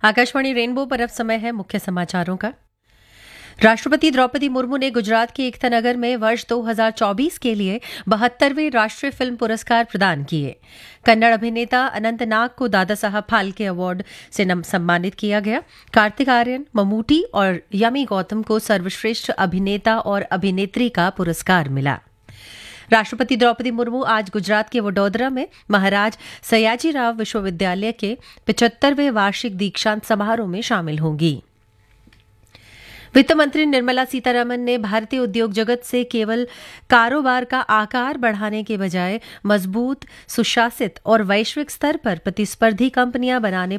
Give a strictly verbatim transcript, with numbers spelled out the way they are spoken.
Akashvani rainbow पर अब समय है मुख्य समाचारों का। राष्ट्रपति द्रौपदी मुर्मू ने गुजरात के एकता नगर में वर्ष दो हज़ार चौबीस के लिए बहत्तरवें राष्ट्रीय फिल्म पुरस्कार प्रदान किए। कन्नड़ अभिनेता अनंत नाग को दादा साहब फाल्के अवार्ड से सम्मानित किया गया। कार्तिक आर्यन, ममूटी और यमी गौतम को सर्वश्रेष्ठ अभिनेता और अभिनेत्री का पुरस्कार मिला। राष्ट्रपति द्रौपदी मुर्मू आज गुजरात के वडोदरा में महाराज सयाजीराव विश्वविद्यालय के पचहत्तरवें वार्षिक दीक्षांत समारोह में शामिल होंगी। वित्त मंत्री निर्मला सीतारमण ने भारतीय उद्योग जगत से केवल कारोबार का आकार बढ़ाने के बजाय मजबूत, सुशासित और वैश्विक स्तर पर प्रतिस्पर्धी कंपनियां बनाने